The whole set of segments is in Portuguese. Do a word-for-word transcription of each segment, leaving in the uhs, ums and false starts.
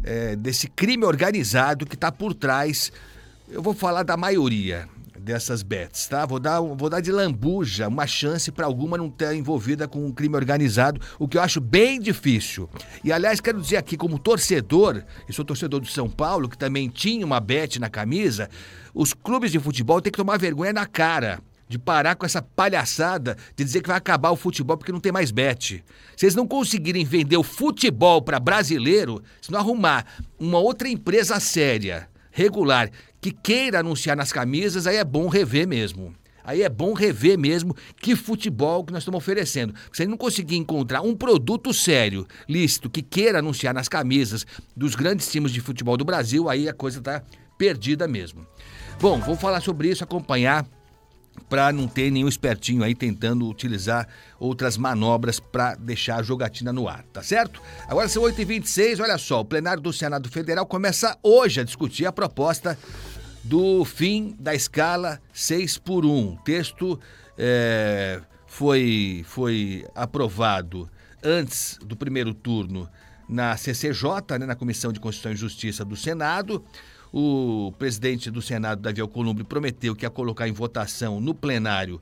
é, desse crime organizado que está por trás, eu vou falar da maioria dessas bets, tá? Vou dar, vou dar de lambuja uma chance para alguma não estar envolvida com um crime organizado, o que eu acho bem difícil. E, aliás, quero dizer aqui, como torcedor, e sou torcedor do São Paulo, que também tinha uma bet na camisa, os clubes de futebol têm que tomar vergonha na cara de parar com essa palhaçada de dizer que vai acabar o futebol porque não tem mais bet. Se eles não conseguirem vender o futebol para brasileiro, se não arrumar uma outra empresa séria, regular, que queira anunciar nas camisas, aí é bom rever mesmo. Aí é bom rever mesmo que futebol que nós estamos oferecendo. Se ele não conseguir encontrar um produto sério, lícito, que queira anunciar nas camisas dos grandes times de futebol do Brasil, aí a coisa está perdida mesmo. Bom, vou falar sobre isso, acompanhar, para não ter nenhum espertinho aí tentando utilizar outras manobras para deixar a jogatina no ar, tá certo? Agora são oito e vinte e seis, olha só, o plenário do Senado Federal começa hoje a discutir a proposta do fim da escala seis por um. O texto é, foi, foi aprovado antes do primeiro turno na C C J, né, na Comissão de Constituição e Justiça do Senado. O presidente do Senado, Davi Alcolumbre, prometeu que ia colocar em votação no plenário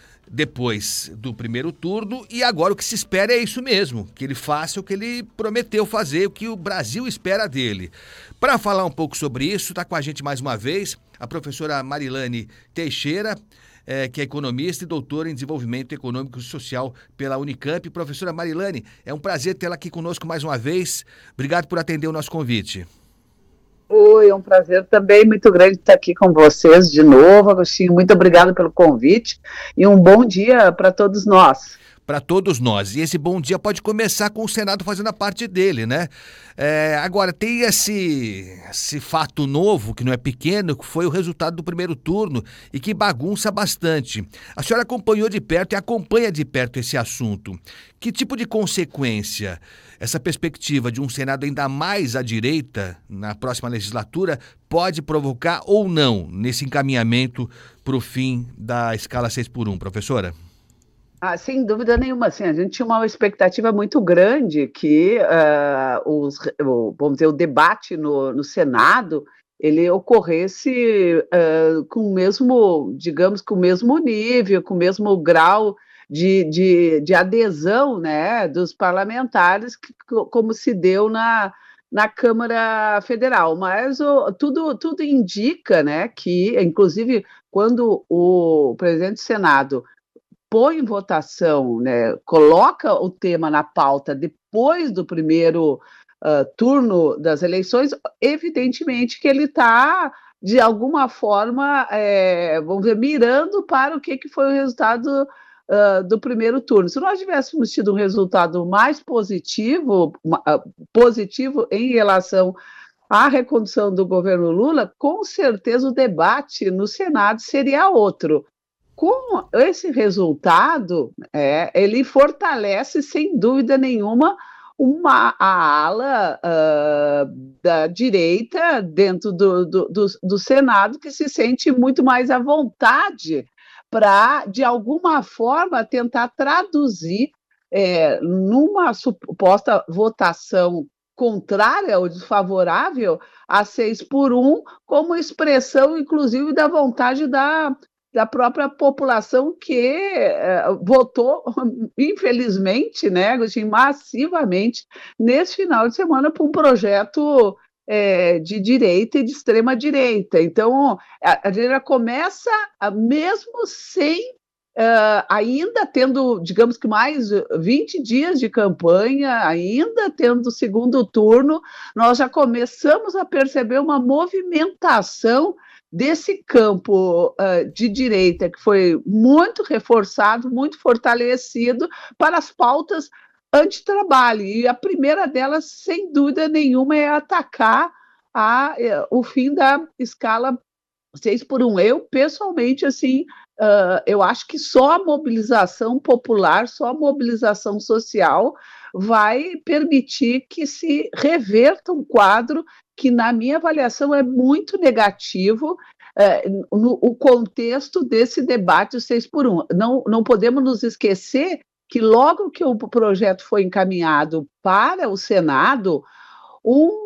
depois do primeiro turno, e agora o que se espera é isso mesmo, que ele faça o que ele prometeu fazer, o que o Brasil espera dele. Para falar um pouco sobre isso, está com a gente mais uma vez a professora Marilane Teixeira, é, que é economista e doutora em desenvolvimento econômico e social pela Unicamp. Professora Marilane, é um prazer tê-la aqui conosco mais uma vez. Obrigado por atender o nosso convite. Oi, é um prazer também muito grande estar aqui com vocês de novo, Agostinho. Muito obrigado pelo convite e um bom dia para todos nós. Para todos nós. E esse bom dia pode começar com o Senado fazendo a parte dele, né? É, agora, tem esse, esse fato novo, que não é pequeno, que foi o resultado do primeiro turno e que bagunça bastante. A senhora acompanhou de perto e acompanha de perto esse assunto. Que tipo de consequência essa perspectiva de um Senado ainda mais à direita na próxima legislatura pode provocar ou não nesse encaminhamento para o fim da escala seis por um, professora? Ah, sem dúvida nenhuma, assim, a gente tinha uma expectativa muito grande que uh, os, o, vamos dizer, o debate no, no Senado ele ocorresse uh, com o mesmo, digamos, com o mesmo nível, com o mesmo grau de, de, de adesão, né, dos parlamentares, que, como se deu na, na Câmara Federal. Mas o, tudo, tudo indica, né, que, inclusive, quando o presidente do Senado põe em votação, né, coloca o tema na pauta depois do primeiro uh, turno das eleições, evidentemente que ele está, de alguma forma, é, vamos ver, mirando para o que, que foi o resultado uh, do primeiro turno. Se nós tivéssemos tido um resultado mais positivo, uh, positivo em relação à recondução do governo Lula, com certeza o debate no Senado seria outro. Com esse resultado, é, ele fortalece, sem dúvida nenhuma, uma, a ala uh, da direita dentro do, do, do, do Senado, que se sente muito mais à vontade para, de alguma forma, tentar traduzir é, numa suposta votação contrária ou desfavorável a seis por um, como expressão, inclusive, da vontade da da própria população que uh, votou, infelizmente, né, Agostinho, massivamente, nesse final de semana, para um projeto é, de direita e de extrema-direita. Então, a, a gente começa, a, mesmo sem, uh, ainda tendo, digamos que mais vinte dias de campanha, ainda tendo o segundo turno, nós já começamos a perceber uma movimentação desse campo uh, de direita, que foi muito reforçado, muito fortalecido para as pautas antitrabalho. E a primeira delas, sem dúvida nenhuma, é atacar a, uh, o fim da escala seis por um. Eu, pessoalmente, assim, uh, eu acho que só a mobilização popular, só a mobilização social vai permitir que se reverta um quadro que, na minha avaliação, é muito negativo é, no o contexto desse debate seis por um. Não, não podemos nos esquecer que, logo que o projeto foi encaminhado para o Senado, um